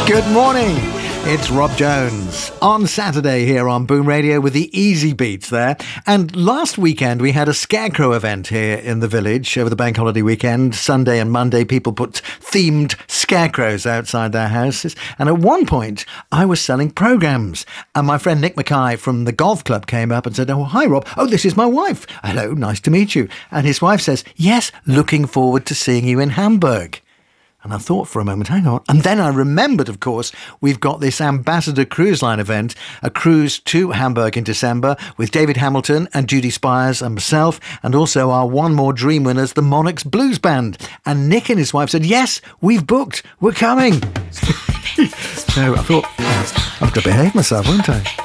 Good morning. It's Rob Jones on Saturday here on Boom Radio with the Easy Beats there. And last weekend we had a scarecrow event here in the village over the bank holiday weekend. Sunday and Monday people put themed scarecrows outside their houses. And at one point I was selling programmes. And my friend Nick Mackay from the golf club came up and said, "Oh, hi Rob. Oh, this is my wife. Hello, nice to meet you." And his wife says, "Yes, looking forward to seeing you in Hamburg." And I thought for a moment, hang on. And then I remembered, of course, we've got this Ambassador Cruise Line event, a cruise to Hamburg in December with David Hamilton and Judy Spires and myself, and also our One More Dream winners, the Monarchs Blues Band. And Nick and his wife said, "Yes, we've booked. We're coming." So I thought, I have to behave myself, won't I?